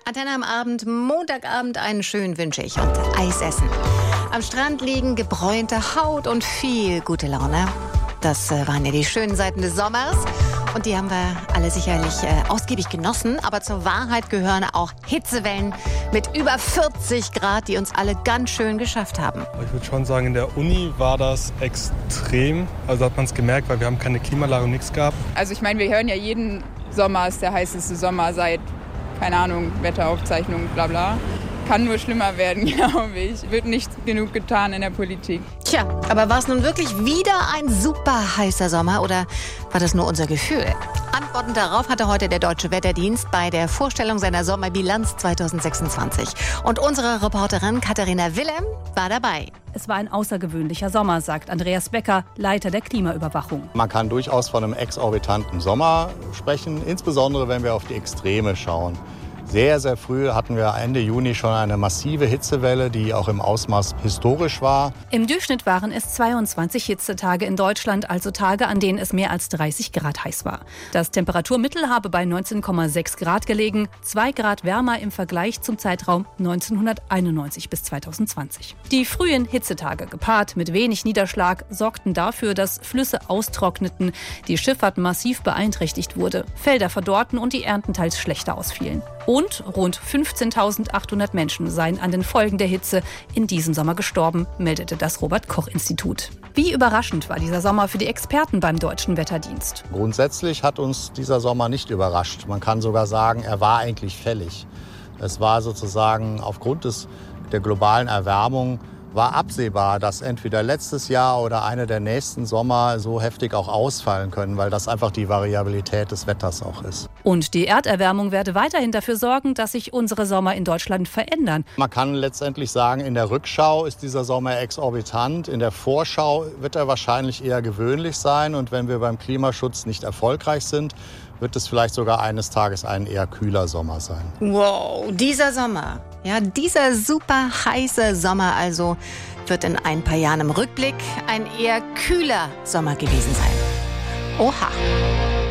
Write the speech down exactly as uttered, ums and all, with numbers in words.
Antenne am Abend, Montagabend, einen schönen wünsche ich und Eis essen. Am Strand liegen, gebräunte Haut und viel gute Laune. Das äh, waren ja die schönen Seiten des Sommers und die haben wir alle sicherlich äh, ausgiebig genossen. Aber zur Wahrheit gehören auch Hitzewellen mit über vierzig Grad, die uns alle ganz schön geschafft haben. Ich würde schon sagen, in der Uni war das extrem. Also hat man es gemerkt, weil wir haben keine Klimaanlage und nichts gehabt. Also ich meine, wir hören ja jeden Sommer ist der heißeste Sommer seit, keine Ahnung, Wetteraufzeichnungen, bla bla. Kann nur schlimmer werden, glaube ich. Wird nicht genug getan in der Politik. Tja, aber war es nun wirklich wieder ein super heißer Sommer oder war das nur unser Gefühl? Antworten darauf hatte heute der Deutsche Wetterdienst bei der Vorstellung seiner Sommerbilanz zweitausendsechsundzwanzig. Und unsere Reporterin Katharina Willem war dabei. Es war ein außergewöhnlicher Sommer, sagt Andreas Becker, Leiter der Klimaüberwachung. Man kann durchaus von einem exorbitanten Sommer sprechen, insbesondere wenn wir auf die Extreme schauen. Sehr, sehr früh hatten wir Ende Juni schon eine massive Hitzewelle, die auch im Ausmaß historisch war. Im Durchschnitt waren es zweiundzwanzig Hitzetage in Deutschland, also Tage, an denen es mehr als dreißig Grad heiß war. Das Temperaturmittel habe bei neunzehn Komma sechs Grad gelegen, zwei Grad wärmer im Vergleich zum Zeitraum neunzehnhunderteinundneunzig bis zweitausendzwanzig. Die frühen Hitzetage, gepaart mit wenig Niederschlag, sorgten dafür, dass Flüsse austrockneten, die Schifffahrt massiv beeinträchtigt wurde, Felder verdorrten und die Ernten teils schlechter ausfielen. Und rund fünfzehntausendachthundert Menschen seien an den Folgen der Hitze in diesem Sommer gestorben, meldete das Robert-Koch-Institut. Wie überraschend war dieser Sommer für die Experten beim Deutschen Wetterdienst? Grundsätzlich hat uns dieser Sommer nicht überrascht. Man kann sogar sagen, er war eigentlich fällig. Es war sozusagen aufgrund des, der globalen Erwärmung war absehbar, dass entweder letztes Jahr oder einer der nächsten Sommer so heftig auch ausfallen können, weil das einfach die Variabilität des Wetters auch ist. Und die Erderwärmung werde weiterhin dafür sorgen, dass sich unsere Sommer in Deutschland verändern. Man kann letztendlich sagen, in der Rückschau ist dieser Sommer exorbitant. In der Vorschau wird er wahrscheinlich eher gewöhnlich sein. Und wenn wir beim Klimaschutz nicht erfolgreich sind, wird es vielleicht sogar eines Tages ein eher kühler Sommer sein. Wow, dieser Sommer, ja, dieser super heiße Sommer also, wird in ein paar Jahren im Rückblick ein eher kühler Sommer gewesen sein. Oha.